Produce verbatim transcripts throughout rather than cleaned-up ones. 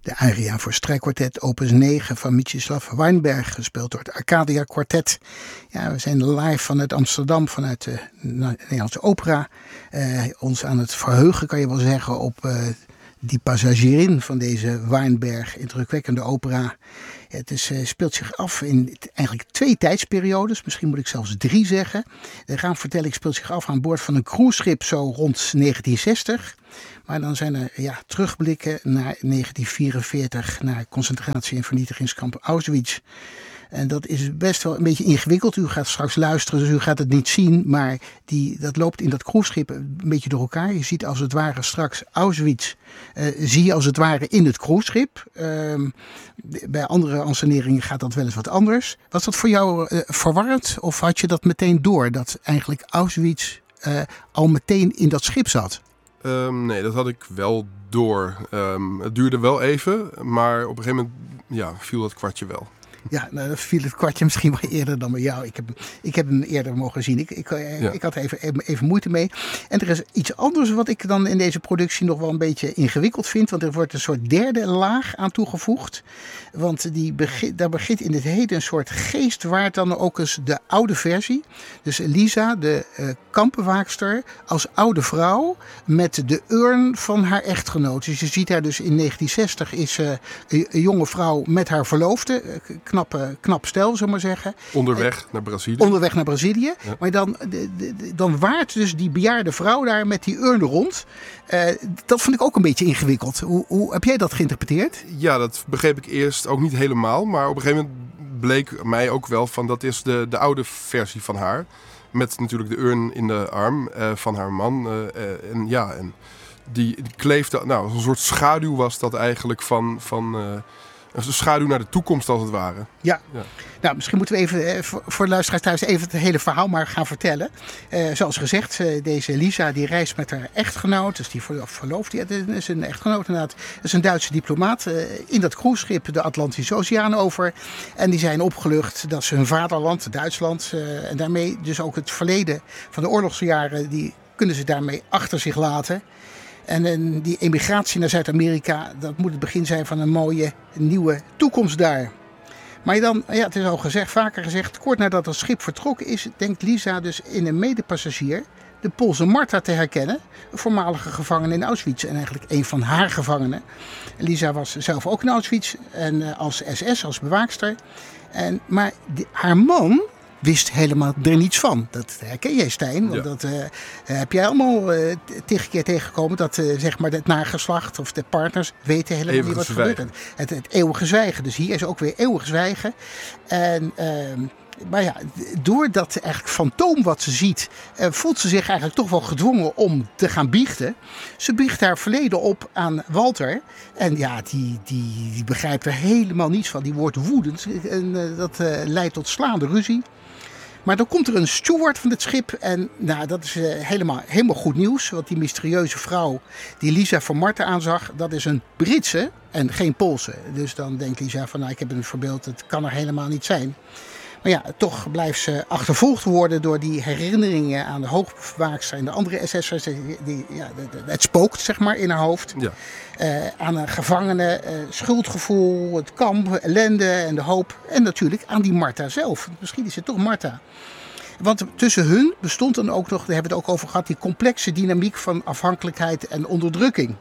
De aria voor strijkkwartet opus negen van Mstislav Weinberg, gespeeld door het Arcadia Quartet. Ja, we zijn live vanuit Amsterdam, vanuit de Nederlandse Opera. Uh, ons aan het verheugen, kan je wel zeggen, op uh, die passagierin van deze Weinberg, indrukwekkende opera. Het is, uh, speelt zich af in eigenlijk twee tijdsperiodes, misschien moet ik zelfs drie zeggen. De raamvertelling speelt zich af aan boord van een cruiseschip zo rond negentien zestig. Maar dan zijn er ja, terugblikken naar negentien vierenveertig, naar concentratie- en vernietigingskamp Auschwitz. En dat is best wel een beetje ingewikkeld. U gaat straks luisteren, dus u gaat het niet zien. Maar die, dat loopt in dat cruiseschip een beetje door elkaar. Je ziet als het ware straks Auschwitz. Uh, zie je als het ware in het cruiseschip. Uh, bij andere anseneringen gaat dat wel eens wat anders. Was dat voor jou uh, verwarrend? Of had je dat meteen door? Dat eigenlijk Auschwitz uh, al meteen in dat schip zat? Um, nee, dat had ik wel door. Um, het duurde wel even. Maar op een gegeven moment ja, viel dat kwartje wel. Ja, nou, dat viel het kwartje misschien wel eerder dan bij jou. Ik heb, ik heb hem eerder mogen zien. Ik, ik, ja. ik had er even, even moeite mee. En er is iets anders wat ik dan in deze productie nog wel een beetje ingewikkeld vind. Want er wordt een soort derde laag aan toegevoegd. Want die begint, daar begint in het heden een soort geestwaard dan ook eens de oude versie. Dus Lisa, de uh, kampenwaakster, als oude vrouw met de urn van haar echtgenoot. Dus je ziet haar dus in negentien zestig is uh, een, een jonge vrouw met haar verloofde. Uh, Knap, knap stel, zullen we maar zeggen. Onderweg uh, naar Brazilië. Onderweg naar Brazilië. Ja. Maar dan, de, de, dan waart dus die bejaarde vrouw daar met die urn rond. Uh, dat vond ik ook een beetje ingewikkeld. Hoe, hoe heb jij dat geïnterpreteerd? Ja, dat begreep ik eerst ook niet helemaal. Maar op een gegeven moment bleek mij ook wel van dat is de, de oude versie van haar. Met natuurlijk de urn in de arm uh, van haar man. Uh, uh, en ja, en die, die kleefde, nou, een soort schaduw was dat eigenlijk van... van uh, een schaduw naar de toekomst als het ware. Ja. ja. Nou, misschien moeten we even voor de luisteraars thuis even het hele verhaal maar gaan vertellen. Uh, zoals gezegd, uh, deze Lisa die reist met haar echtgenoot. Dus die verloofd. Ja, dat is een echtgenoot inderdaad. Dat is een Duitse diplomaat. Uh, in dat cruiseschip de Atlantische Oceaan over. En die zijn opgelucht dat ze hun vaderland, Duitsland. Uh, en daarmee dus ook het verleden van de oorlogsjaren. Die kunnen ze daarmee achter zich laten. En, en die emigratie naar Zuid-Amerika, dat moet het begin zijn van een mooie nieuwe toekomst daar. Maar dan, ja, het is al gezegd, vaker gezegd, kort nadat het schip vertrokken is, denkt Lisa dus in een medepassagier, de Poolse Marta, te herkennen. Een voormalige gevangene in Auschwitz en eigenlijk een van haar gevangenen. Lisa was zelf ook in Auschwitz en uh, als S S, als bewaakster. En, maar die, haar man wist helemaal er niets van. Dat herken jij, Stijn. Want ja. dat uh, heb jij allemaal uh, tig keer tegengekomen. Dat uh, zeg maar het nageslacht of de partners weten helemaal eeuwige niet wat gebeurt. Het, het eeuwige zwijgen. Dus hier is ook weer eeuwig zwijgen. En... Uh, Maar ja, door dat eigenlijk fantoom wat ze ziet, uh, voelt ze zich eigenlijk toch wel gedwongen om te gaan biechten. Ze biecht haar verleden op aan Walter. En ja, die, die, die begrijpt er helemaal niets van. Die wordt woedend. En uh, dat uh, leidt tot slaande ruzie. Maar dan komt er een steward van het schip. En nou, dat is uh, helemaal, helemaal goed nieuws. Want die mysterieuze vrouw die Lisa van Marta aanzag, dat is een Britse en geen Poolse. Dus dan denkt Lisa van, nou, ik heb een verbeeld, het kan er helemaal niet zijn. Maar ja, toch blijft ze achtervolgd worden door die herinneringen aan de hoogbewaakster en de andere S S'ers. Die, die, ja, het spookt, zeg maar, in haar hoofd. Ja. Uh, aan een gevangene, uh, schuldgevoel, het kamp, ellende en de hoop. En natuurlijk aan die Marta zelf. Misschien is het toch Marta. Want tussen hun bestond dan ook nog, daar hebben we het ook over gehad, die complexe dynamiek van afhankelijkheid en onderdrukking.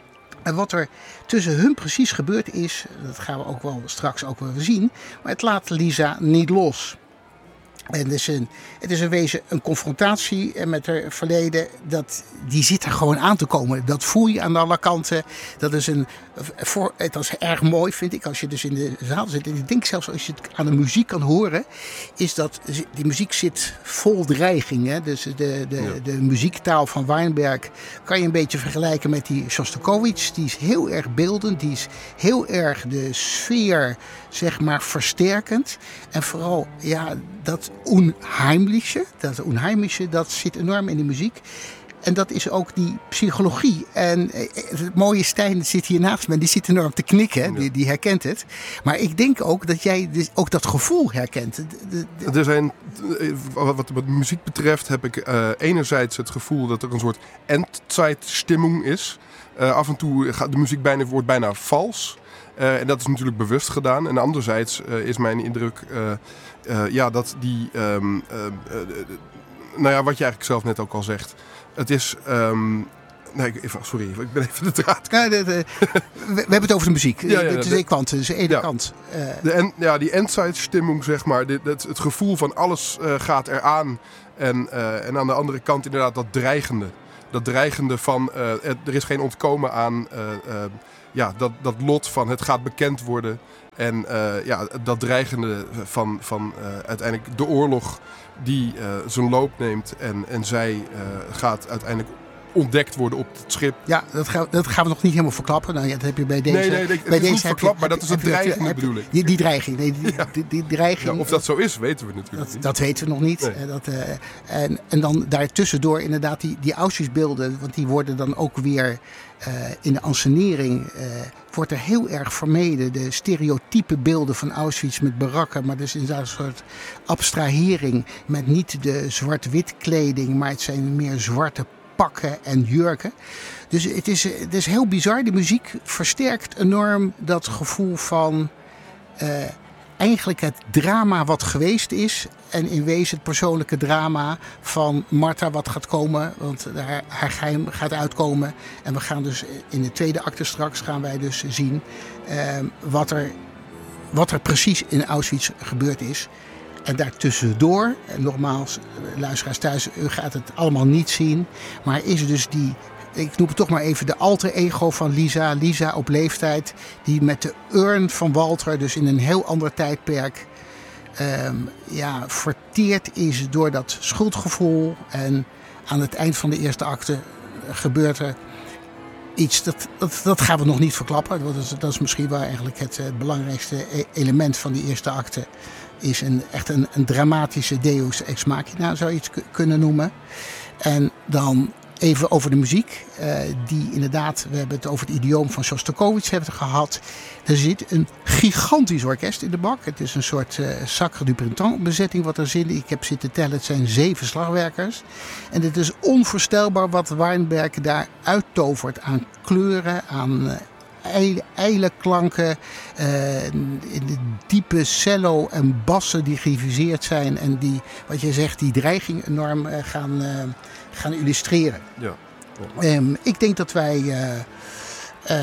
En wat er tussen hun precies gebeurd is, dat gaan we ook wel straks ook wel zien. Maar het laat Lisa niet los. En het is een, het is in wezen een confrontatie met haar verleden. Dat, die zit er gewoon aan te komen. Dat voel je aan alle kanten. Dat is een, voor, het is erg mooi, vind ik, als je dus in de zaal zit. En ik denk zelfs als je het aan de muziek kan horen, is dat die muziek zit vol dreiging. Hè? Dus de, de, ja. de muziektaal van Weinberg kan je een beetje vergelijken met die Shostakovich. Die is heel erg beeldend. Die is heel erg de sfeer, zeg maar, versterkend. En vooral, ja, dat onheimliche, dat onheimliche, dat zit enorm in de muziek. En dat is ook die psychologie. En het mooie Stijn zit hier naast me, die zit enorm te knikken, ja. die, die herkent het. Maar ik denk ook dat jij dus ook dat gevoel herkent. De, de, de... Er zijn, wat, wat muziek betreft heb ik uh, enerzijds het gevoel dat er een soort Endzeitstimmung is. Uh, af en toe gaat de muziek bijna, wordt bijna vals. Uh, en dat is natuurlijk bewust gedaan. En anderzijds uh, is mijn indruk uh, uh, ja, dat die... Um, uh, uh, uh, nou ja, wat je eigenlijk zelf net ook al zegt. Het is... Um, Nee, even, sorry, ik ben even de draad. Ja, de, de, we, we hebben het over de muziek. Ja, ja, het is één kant, het is één ja, kant. Uh. De en, ja, die endzijdsstimmung, zeg maar. Dit, het, het gevoel van alles uh, gaat eraan. En, uh, en aan de andere kant inderdaad dat dreigende. Dat dreigende van, uh, er is geen ontkomen aan uh, uh, ja, dat, dat lot van het gaat bekend worden. En uh, ja, dat dreigende van, van uh, uiteindelijk de oorlog die uh, zijn loop neemt. En, en zij uh, gaat uiteindelijk ontdekt worden op het schip. Ja, dat gaan, dat gaan we nog niet helemaal verklappen. Nou ja, dat heb je bij deze... Nee, nee, nee bij het is niet verklapt, maar dat is een dreigende bedoeling. Die, die dreiging. Nee, die, ja. die, die dreiging. Ja, of dat zo is, weten we natuurlijk dat, niet. Dat weten we nog niet. Nee. Dat, uh, en, en dan daartussendoor inderdaad die, die Auschwitz-beelden, want die worden dan ook weer uh, in de ansenering... Uh, wordt er heel erg vermeden. De stereotype beelden van Auschwitz met barakken. Maar dus inderdaad een soort abstrahering met niet de zwart-wit kleding, maar het zijn meer zwarte pakken en jurken. Dus het is, het is heel bizar. De muziek versterkt enorm dat gevoel van uh, eigenlijk het drama wat geweest is. En in wezen het persoonlijke drama van Martha wat gaat komen. Want haar, haar geheim gaat uitkomen. En we gaan dus in de tweede acte straks gaan wij dus zien uh, wat, er, wat er precies in Auschwitz gebeurd is. En daartussendoor, en nogmaals, luisteraars thuis, u gaat het allemaal niet zien. Maar is dus die, ik noem het toch maar even de alter ego van Lisa. Lisa op leeftijd, die met de urn van Walter, dus in een heel ander tijdperk, um, ja, verteerd is door dat schuldgevoel. En aan het eind van de eerste acte gebeurt er iets, dat, dat, dat gaan we nog niet verklappen. Dat is, dat is misschien wel eigenlijk het, het belangrijkste element van die eerste acte. Is een, echt een, een dramatische deus ex machina, zou je het k- kunnen noemen. En dan even over de muziek. Uh, die inderdaad, we hebben het over het idioom van Shostakovich hebben gehad. Er zit een gigantisch orkest in de bak. Het is een soort uh, Sacre du Printemps bezetting wat er zit. Ik heb zitten tellen, het zijn zeven slagwerkers. En het is onvoorstelbaar wat Weinberg daar uittovert aan kleuren, aan Uh, ijle klanken, uh, in de diepe cello en bassen die geviseerd zijn en die, wat je zegt, die dreiging enorm uh, gaan, uh, gaan illustreren. Ja. Ja. Um, ik denk dat wij uh, uh,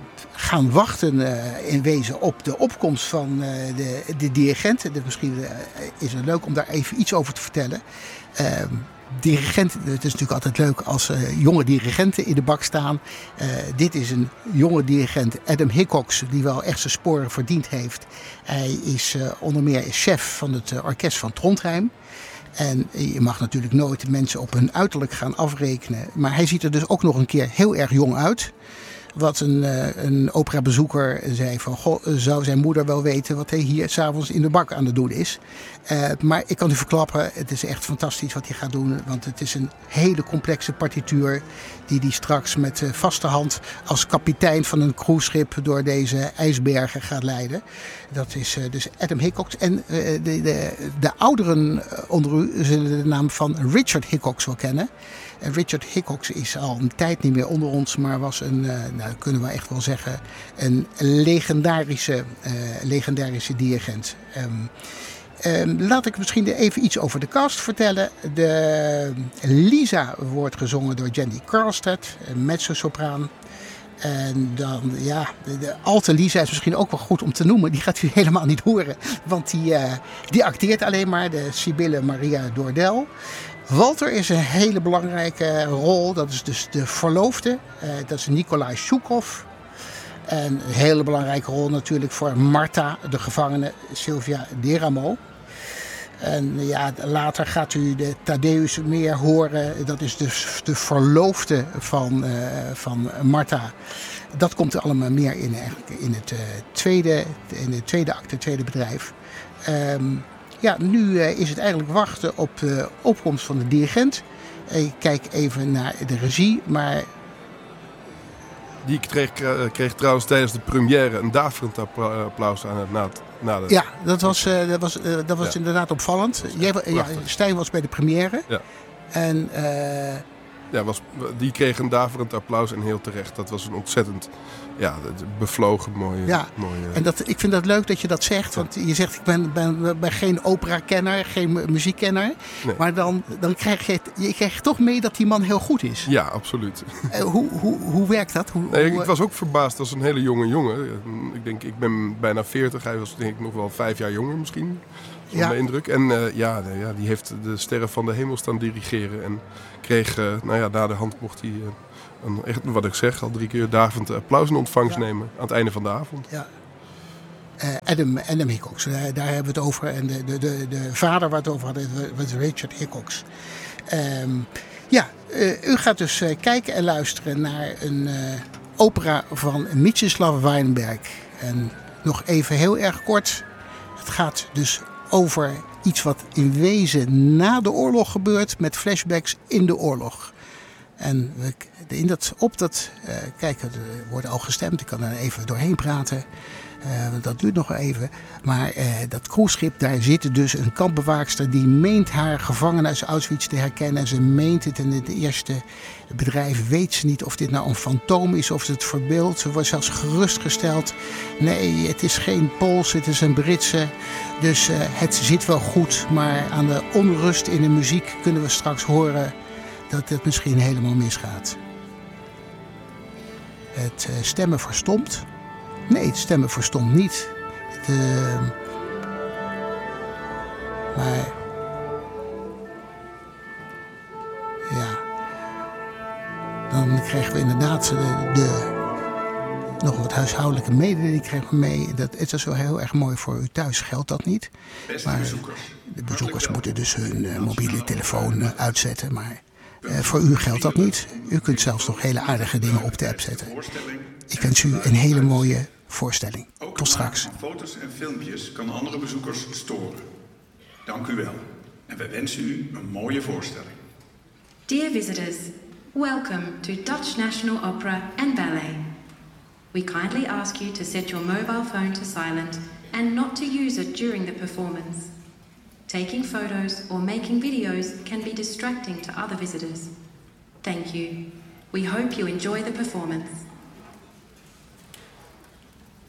gaan wachten uh, in wezen op de opkomst van uh, de, de dirigent. Dus misschien uh, is het leuk om daar even iets over te vertellen. Um, Dirigent, het is natuurlijk altijd leuk als uh, jonge dirigenten in de bak staan. Uh, dit is een jonge dirigent, Adam Hickox, die wel echt zijn sporen verdiend heeft. Hij is uh, onder meer chef van het uh, orkest van Trondheim. En je mag natuurlijk nooit mensen op hun uiterlijk gaan afrekenen. Maar hij ziet er dus ook nog een keer heel erg jong uit. Wat een, uh, een operabezoeker zei van, goh, zou zijn moeder wel weten wat hij hier s'avonds in de bak aan het doen is. Uh, maar ik kan u verklappen, het is echt fantastisch wat hij gaat doen. Want het is een hele complexe partituur die hij straks met uh, vaste hand als kapitein van een cruiseschip door deze ijsbergen gaat leiden. Dat is uh, dus Adam Hickox. En uh, de, de, de ouderen onder u zullen de naam van Richard Hickox wel kennen. Richard Hickox is al een tijd niet meer onder ons, maar was een, uh, nou kunnen we echt wel zeggen, een legendarische, uh, legendarische dirigent. Um, um, laat ik misschien even iets over de cast vertellen. De Lisa wordt gezongen door Jenny Karlstedt, een mezzosopraan. En dan, ja, de, de alte Lisa is misschien ook wel goed om te noemen. Die gaat u helemaal niet horen, want die, uh, die acteert alleen maar, de Sibylle Maria Dordel. Walter is een hele belangrijke rol. Dat is dus de verloofde. Uh, dat is Nikolai Shukov. En een hele belangrijke rol natuurlijk voor Martha, de gevangene Sylvia Deramo. En ja, later gaat u de Thaddeus meer horen. Dat is dus de verloofde van, uh, van Martha. Dat komt er allemaal meer in, eigenlijk in het uh, tweede, in de tweede acte, tweede bedrijf. Um, Ja, nu uh, is het eigenlijk wachten op de opkomst van de dirigent. Ik kijk even naar de regie, maar... Die kreeg, kreeg trouwens tijdens de première een daverend applaus aan het na, na de... Ja, dat was, uh, dat was, uh, dat was ja. inderdaad opvallend. Jij, ja, Stijn was bij de première. Ja. En uh, ja, was, die kreeg een daverend applaus en heel terecht. Dat was een ontzettend ja, bevlogen mooie... Ja, mooie... en dat, ik vind dat leuk dat je dat zegt. Want je zegt, ik ben, ben, ben geen opera-kenner, geen muziekkenner. Nee. Maar dan, dan krijg je, je krijgt toch mee dat die man heel goed is. Ja, absoluut. Uh, hoe, hoe, hoe werkt dat? Hoe, nee, hoe, ik was ook verbaasd als een hele jonge jongen. Ik denk, ik ben bijna veertig. Hij was denk ik nog wel vijf jaar jonger misschien. Ja. Mijn indruk. En uh, ja, de, ja, die heeft de Sterren van de Hemel staan dirigeren. En kreeg, uh, nou ja, na de hand mocht hij, uh, een, echt, wat ik zeg, al drie keer daverend applaus in ontvangst ja. nemen. Aan het einde van de avond. Ja. Uh, Adam, Adam Hickox, uh, daar hebben we het over. En de, de, de, de vader waar we het over hadden, was Richard Hickox. Um, ja, uh, u gaat dus uh, kijken en luisteren naar een uh, opera van Mstislav Weinberg. En nog even heel erg kort. Het gaat dus over iets wat in wezen na de oorlog gebeurt met flashbacks in de oorlog. En we, in dat, op dat, uh, kijk, er wordt al gestemd, ik kan er even doorheen praten. Uh, dat duurt nog even. Maar uh, dat cruiseschip, daar zit dus een kampbewaakster die meent haar gevangenen uit Auschwitz te herkennen. En ze meent het in het eerste bedrijf, weet ze niet of dit nou een fantoom is of het verbeeld. Ze wordt zelfs gerustgesteld. Nee, het is geen Pools, het is een Britse. Dus uh, het zit wel goed. Maar aan de onrust in de muziek kunnen we straks horen dat het misschien helemaal misgaat. Het uh, stemmen verstomt. Nee, het stemmen verstomt niet. Het, uh, maar... Ja... Dan krijgen we inderdaad de, de, nog wat huishoudelijke mededeling krijgen we mee. Dat is dus wel heel erg mooi voor u thuis. Geldt dat niet? Maar de bezoekers moeten dus hun uh, mobiele telefoon uh, uitzetten. Maar uh, voor u geldt dat niet. U kunt zelfs nog hele aardige dingen op de app zetten. Ik wens u een hele mooie voorstelling. Tot straks. Foto's en filmpjes kan andere bezoekers storen. Dank u wel. En wij wensen u een mooie voorstelling. Dear visitors, welcome to Dutch National Opera and Ballet. We kindly ask you to set your mobile phone to silent and not to use it during the performance. Taking photos or making videos can be distracting to other visitors. Thank you. We hope you enjoy the performance.